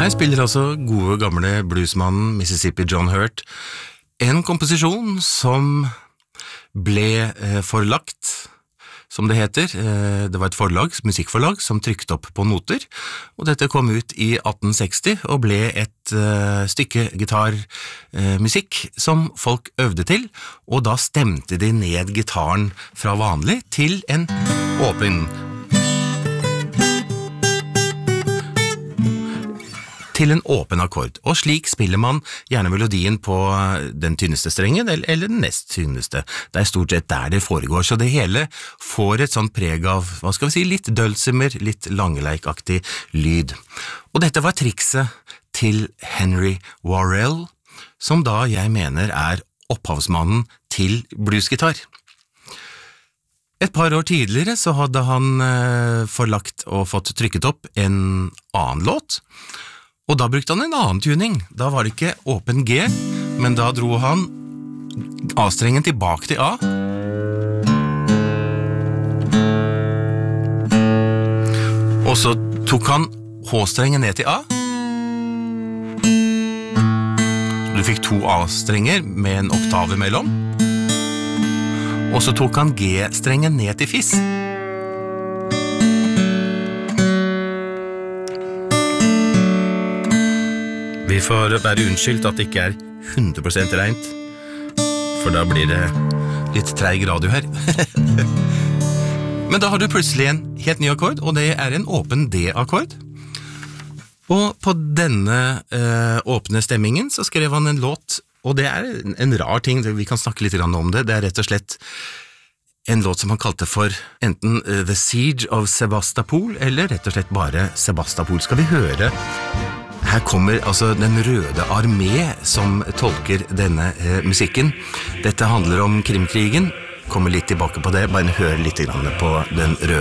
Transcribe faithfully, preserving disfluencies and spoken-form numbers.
Her spiller altså gode gamle bluesmannen Mississippi John Hurt en komposisjon som ble eh, forlagt, som det heter. Eh, det var et forlag, musikkforlag, som trykte opp på noter, og dette kom ut i atten seksti og ble et eh, stykke gitarmusikk eh, som folk øvde til, og da stemte de ned gitaren fra vanlig til en åpen til en åpen akkord, og slik spiller man gjerne melodien på den tynneste strengen, eller den nest tynneste. Det er stort sett der det foregår, så det hele får et sånt preg av, hva skal vi si, litt dølsimer, litt langeleikaktig lyd. Og dette var trikset til Henry Worrell, som da jeg mener er opphavsmannen til bluesgitar. Et par år tidligere så hadde han eh, forlagt og fått trykket opp en annen låt, og da brukte han en annen tuning. Da var det ikke åpen G, men da dro han A-strengen tilbake til A. Og så tok han H-strengen ned til A. Så du fikk to A-strenger med en oktav imellom. Og så tok han G-strengen ned til Fis. Vi får være unnskyldt at det ikke er hundre prosent rent, for da blir det litt treig radio her. Men da har du plutselig en helt ny akkord, og det er en åpen D-akkord. Og på denne eh, åpne stemmingen så skrev han en låt, og det er en, en rar ting, vi kan snakke litt om det. Det er rett og slett en låt som han kalte for enten uh, The Siege of Sebastopol, eller rett og slett bare Sebastopol. Skal vi høre? Her kommer altså den røde armé som tolker denne eh, musikken. Dette handler om Krimkrigen. Kommer litt tilbake på det, bare hør litt grann på den røde